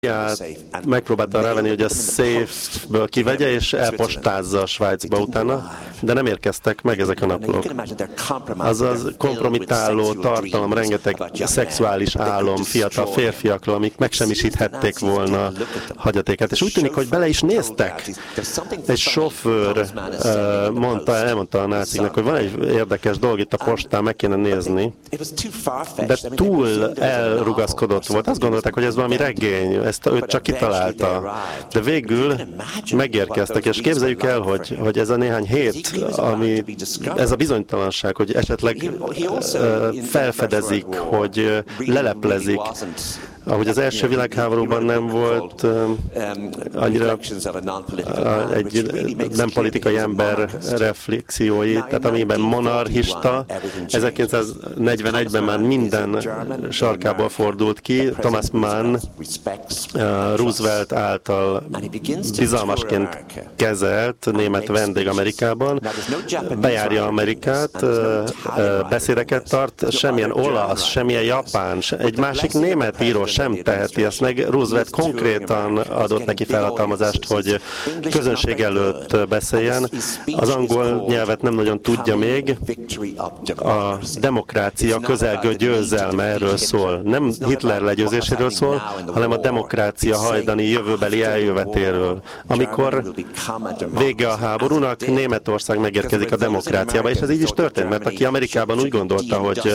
megpróbálta rávenni, hogy a safe-ből kivegye, és elpostázza a Svájcba utána, de nem érkeztek meg ezek a naplók. Azaz kompromitáló tartalom, rengeteg szexuális álom fiatal férfiakról, amik megsemmisíthették volna hagyatékát. És úgy tűnik, hogy bele is néztek. Egy sofőr elmondta a náciknak, hogy van egy érdekes dolog itt a postán, meg kéne nézni, de túl elrugaszkodott volt. Azt gondolták, hogy ez valami regény, ezt ő csak kitalálta. De végül megérkeztek, és képzeljük el, hogy ez a néhány hét, ez a bizonytalanság, hogy esetleg felfedezik, hogy leleplezik, ahogy az első világháborúban nem volt annyira egy nem politikai ember reflexiói, tehát amiben monarchista, 1941-ben már minden sarkából fordult ki, Thomas Mann Roosevelt által bizalmasként kezelt német vendég Amerikában, bejárja Amerikát, beszédeket tart, semmilyen olasz, semmilyen japán, egy másik német író sem teheti ezt meg. Roosevelt konkrétan adott neki felhatalmazást, hogy közönség előtt beszéljen. Az angol nyelvet nem nagyon tudja még. A demokrácia közelgő győzelme erről szól. Nem Hitler legyőzéséről szól, hanem a demokrácia hajdani jövőbeli eljövetéről. Amikor vége a háborúnak, Németország megérkezik a demokráciába, és ez így is történt, mert aki Amerikában úgy gondolta, hogy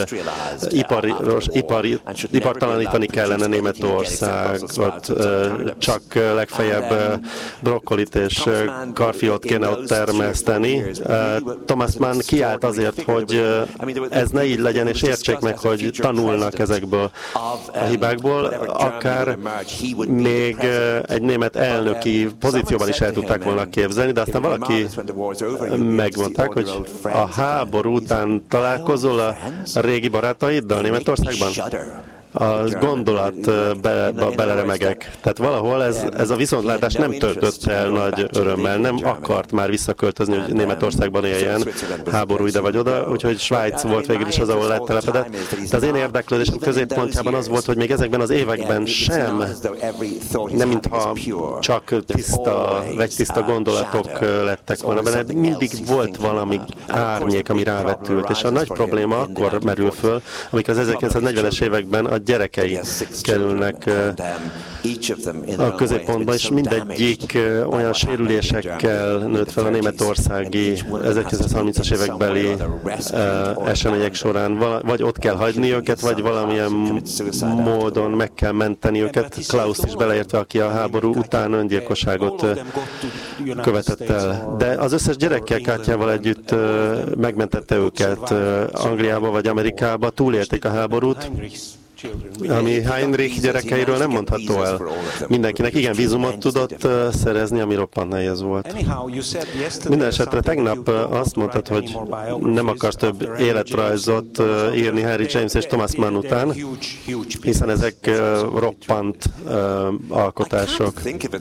ipartalanítani kellene Németországot, csak legfeljebb brokkolit és karfiót kéne ott termeszteni. Thomas Mann kiállt azért, hogy ez ne így legyen, és értsék meg, hogy tanulnak ezekből a hibákból, akár még egy német elnöki pozícióban is el tudták volna képzelni, de aztán valaki megmondták, hogy a háború után találkozol a régi barátaiddal Németországban? A gondolat beleremegek. Tehát valahol ez a viszontlátás nem töltött el nagy örömmel, nem akart már visszaköltözni, hogy Németországban éljen, háború ide vagy oda, úgyhogy Svájc volt végül is az, ahol lettelepedett. De az én érdeklődésem középpontjában az volt, hogy még ezekben az években sem, nem mintha csak tiszta gondolatok lettek volna benne, mindig volt valami árnyék, ami rávetült, és a nagy probléma akkor merül föl, amikor az 1940-es években a gyerekei kerülnek a középpontba, és mindegyik olyan sérülésekkel nőtt fel a németországi 1930-as évekbeli események során. Vagy ott kell hagyni őket, vagy valamilyen módon meg kell menteni őket. Klaus is beleértve, aki a háború után öngyilkosságot követett el. De az összes gyerekkel kártyával együtt megmentette őket Angliába vagy Amerikába, túlélték a háborút, ami Heinrich gyerekeiről nem mondható el. Mindenkinek igen vízumot tudott szerezni, ami roppant nehéz volt. Minden esetre tegnap azt mondtad, hogy nem akarsz több életrajzot írni Henry James és Thomas Mann után, hiszen ezek roppant alkotások.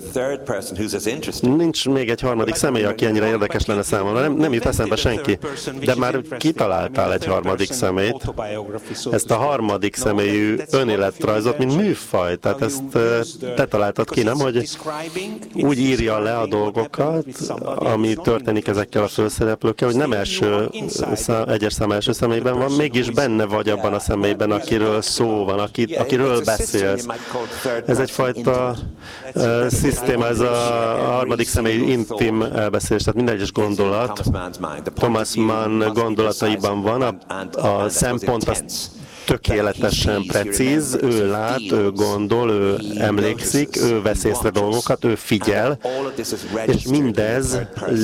Nincs még egy harmadik személy, aki ennyire érdekes lenne számomra. Nem jut eszembe senki. De már kitaláltál egy harmadik személyt. Ezt a harmadik személyű önéletrajzot, mint műfaj. Tehát ezt te találtad ki, nem? Hogy úgy írja le a dolgokat, ami történik ezekkel a főszereplőkkel, hogy nem egyes szám első személyben van, mégis benne vagy abban a személyben, akiről szó van, akiről beszélsz. Ez egyfajta szisztéma, ez a harmadik személy intim elbeszélés, tehát minden egyes gondolat Thomas Mann gondolataiban van, a szempont az tökéletesen precíz, ő lát, ő gondol, ő emlékszik, ő vesz észre dolgokat, ő figyel, és mindez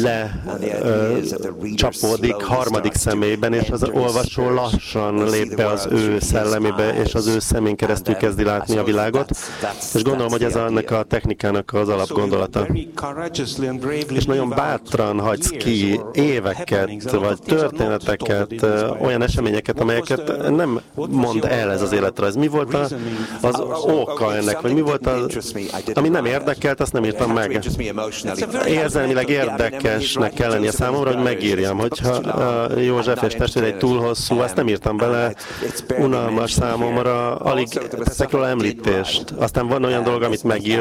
lecsapódik harmadik személyben, és az olvasó lassan lép be az ő szellemébe, és az ő szemén keresztül kezdi látni a világot, és gondolom, hogy ez ennek a technikának az alapgondolata. És nagyon bátran hagysz ki éveket, vagy történeteket, olyan eseményeket, amelyeket nem mond el ez az életrajz? Mi volt az oka ennek, vagy mi volt ami nem érdekelt, azt nem írtam meg. Érzelmileg érdekesnek kell lennie számomra, hogy megírjam. Hogyha József és testvérei túl hosszú, azt nem írtam bele, unalmas számomra, alig teszek róla említést. Aztán van olyan dolog, amit megír